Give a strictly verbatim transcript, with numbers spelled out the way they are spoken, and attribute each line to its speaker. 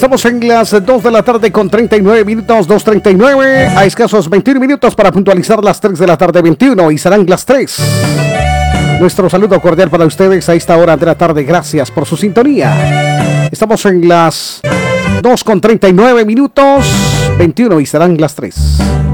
Speaker 1: Estamos en las dos de la tarde con treinta y nueve minutos, dos treinta y nueve. A escasos veintiún minutos para puntualizar las tres de la tarde veintiuno y serán las tres. Nuestro saludo cordial para ustedes a esta hora de la tarde. Gracias por su sintonía. Estamos en las dos con treinta y nueve minutos, veintiuno y serán las tres.